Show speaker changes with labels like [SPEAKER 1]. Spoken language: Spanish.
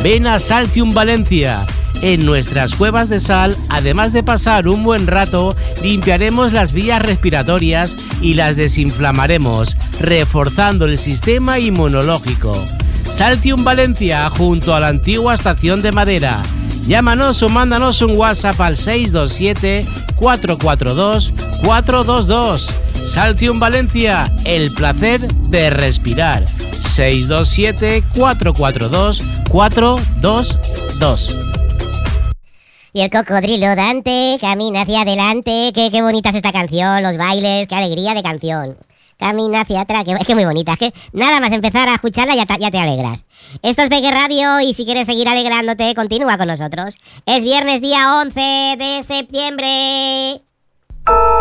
[SPEAKER 1] Ven a Saltium Valencia. En nuestras cuevas de sal, además de pasar un buen rato, limpiaremos las vías respiratorias y las desinflamaremos, reforzando el sistema inmunológico. Saltium Valencia, junto a la antigua estación de Madera. Llámanos o mándanos un WhatsApp al 627-442-422. Saltium Valencia, el placer de respirar. 627-442-422.
[SPEAKER 2] Y el cocodrilo Dante camina hacia adelante. Qué bonita es esta canción, los bailes, qué alegría de canción. Camina hacia atrás, es que muy bonita. Es que nada más empezar a escucharla ya te alegras. Esto es Peque Radio y si quieres seguir alegrándote, continúa con nosotros. Es viernes día 11 de septiembre.